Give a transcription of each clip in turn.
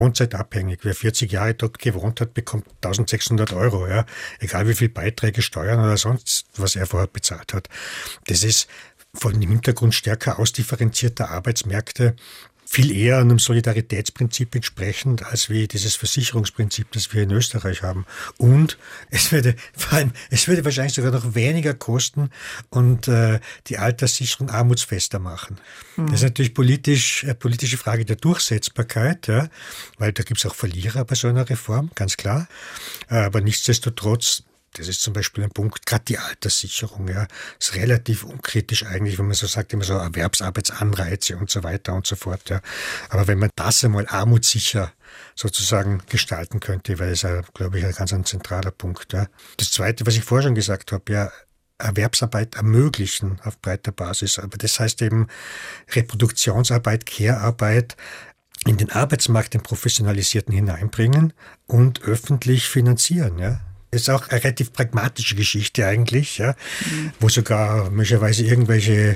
wohnseitabhängig. Wer 40 Jahre dort gewohnt hat, bekommt 1.600 €, ja, egal wie viel Beiträge, Steuern oder sonst, was er vorher bezahlt hat. Das ist vor dem Hintergrund stärker ausdifferenzierter Arbeitsmärkte viel eher einem Solidaritätsprinzip entsprechend, als wie dieses Versicherungsprinzip, das wir in Österreich haben. Und es würde wahrscheinlich sogar noch weniger kosten und die Alterssicherung armutsfester machen. Das ist natürlich politische Frage der Durchsetzbarkeit, ja, weil da gibt es auch Verlierer bei so einer Reform, ganz klar. Aber nichtsdestotrotz, das ist zum Beispiel ein Punkt, gerade die Alterssicherung, ja, ist relativ unkritisch eigentlich, wenn man so sagt, immer so Erwerbsarbeitsanreize und so weiter und so fort, ja. Aber wenn man das einmal armutssicher sozusagen gestalten könnte, wäre das ja, glaube ich, ein ganz zentraler Punkt, ja. Das Zweite, was ich vorher schon gesagt habe, ja, Erwerbsarbeit ermöglichen auf breiter Basis. Aber das heißt eben Reproduktionsarbeit, Care-Arbeit in den Arbeitsmarkt, den Professionalisierten hineinbringen und öffentlich finanzieren, ja. Das ist auch eine relativ pragmatische Geschichte eigentlich, ja, wo sogar möglicherweise irgendwelche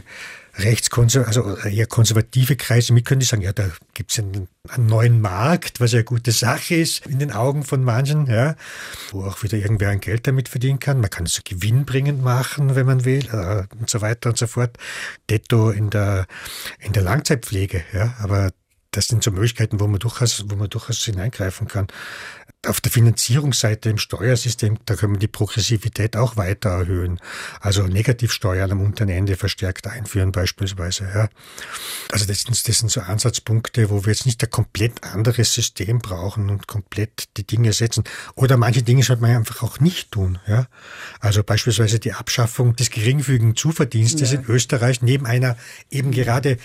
also eher konservative Kreise mit können, die sagen, ja, da gibt es einen neuen Markt, was ja eine gute Sache ist in den Augen von manchen, ja, wo auch wieder irgendwer ein Geld damit verdienen kann. Man kann es so gewinnbringend machen, wenn man will, und so weiter und so fort. Detto in der Langzeitpflege, ja, aber das sind so Möglichkeiten, wo man durchaus hineingreifen kann. Auf der Finanzierungsseite im Steuersystem, da können wir die Progressivität auch weiter erhöhen. Also Negativsteuern am unteren Ende verstärkt einführen beispielsweise. Ja. Also das sind so Ansatzpunkte, wo wir jetzt nicht ein komplett anderes System brauchen und komplett die Dinge setzen. Oder manche Dinge sollte man einfach auch nicht tun. Ja. Also beispielsweise die Abschaffung des geringfügigen Zuverdienstes in Österreich neben einer eben gerade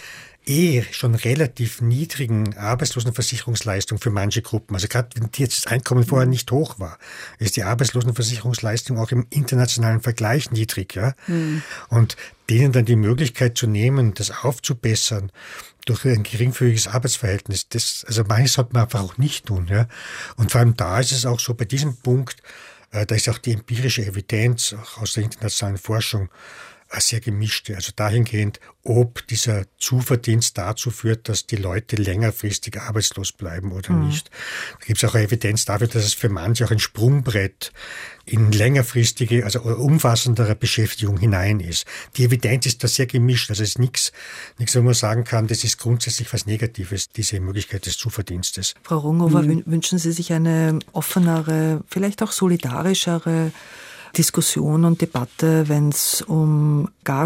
schon relativ niedrigen Arbeitslosenversicherungsleistung für manche Gruppen. Also gerade wenn jetzt das Einkommen vorher nicht hoch war, ist die Arbeitslosenversicherungsleistung auch im internationalen Vergleich niedrig. Ja? Und denen dann die Möglichkeit zu nehmen, das aufzubessern durch ein geringfügiges Arbeitsverhältnis, also manches sollte man einfach auch nicht tun. Ja? Und vor allem da ist es auch so, bei diesem Punkt, da ist auch die empirische Evidenz auch aus der internationalen Forschung sehr gemischte. Also dahingehend, ob dieser Zuverdienst dazu führt, dass die Leute längerfristig arbeitslos bleiben oder nicht. Da gibt es auch Evidenz dafür, dass es für manche auch ein Sprungbrett in längerfristige, also umfassendere Beschäftigung hinein ist. Die Evidenz ist da sehr gemischt. Also es ist nichts, wo man sagen kann, das ist grundsätzlich was Negatives, diese Möglichkeit des Zuverdienstes. Frau Runghofer, wünschen Sie sich eine offenere, vielleicht auch solidarischere Diskussion und Debatte, wenn es um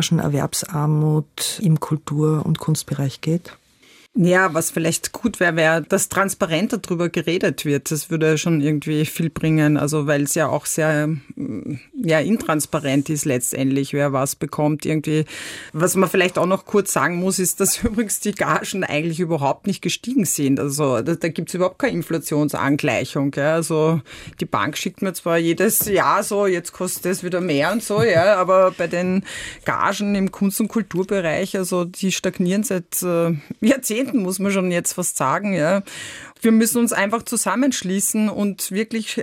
Gagenerwerbsarmut im Kultur- und Kunstbereich geht? Ja, was vielleicht gut wäre, dass transparenter darüber geredet wird. Das würde schon irgendwie viel bringen, also weil es ja auch sehr intransparent ist letztendlich, wer was bekommt irgendwie. Was man vielleicht auch noch kurz sagen muss, ist, dass übrigens die Gagen eigentlich überhaupt nicht gestiegen sind. Also da gibt es überhaupt keine Inflationsangleichung. Ja. Also die Bank schickt mir zwar jedes Jahr so, jetzt kostet es wieder mehr und so, ja, aber bei den Gagen im Kunst- und Kulturbereich, also die stagnieren seit Jahrzehnten, muss man schon jetzt fast sagen, ja. Wir müssen uns einfach zusammenschließen und wirklich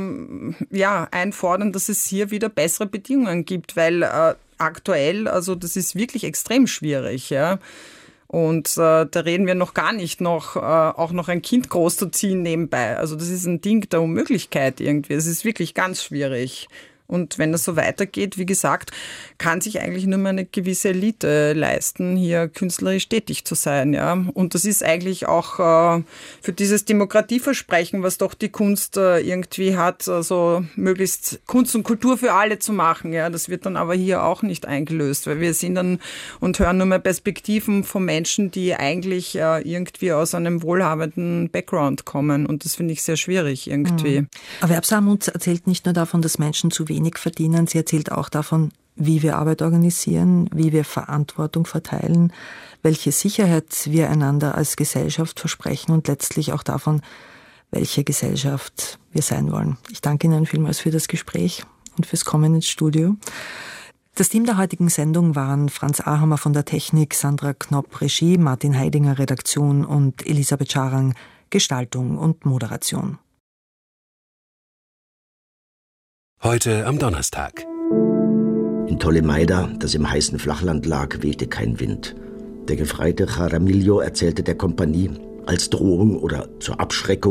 einfordern, dass es hier wieder bessere Bedingungen gibt, weil aktuell, also das ist wirklich extrem schwierig, ja. Und da reden wir noch gar nicht auch noch ein Kind großzuziehen nebenbei. Also das ist ein Ding der Unmöglichkeit irgendwie. Es ist wirklich ganz schwierig. Und wenn das so weitergeht, wie gesagt, kann sich eigentlich nur mehr eine gewisse Elite leisten, hier künstlerisch tätig zu sein. Ja. Und das ist eigentlich auch für dieses Demokratieversprechen, was doch die Kunst irgendwie hat, also möglichst Kunst und Kultur für alle zu machen. Ja. Das wird dann aber hier auch nicht eingelöst, weil wir sind dann und hören nur mehr Perspektiven von Menschen, die eigentlich irgendwie aus einem wohlhabenden Background kommen. Und das finde ich sehr schwierig irgendwie. Erwerbsarmut erzählt nicht nur davon, dass Menschen zu wenig verdienen, sie erzählt auch davon, wie wir Arbeit organisieren, wie wir Verantwortung verteilen, welche Sicherheit wir einander als Gesellschaft versprechen und letztlich auch davon, welche Gesellschaft wir sein wollen. Ich danke Ihnen vielmals für das Gespräch und fürs Kommen ins Studio. Das Team der heutigen Sendung waren Franz Ahammer von der Technik, Sandra Knopp Regie, Martin Heidinger Redaktion und Elisabeth Scharang Gestaltung und Moderation. Heute am Donnerstag. In Tolemaida, das im heißen Flachland lag, wehte kein Wind. Der Gefreite Jaramillo erzählte der Kompanie, als Drohung oder zur Abschreckung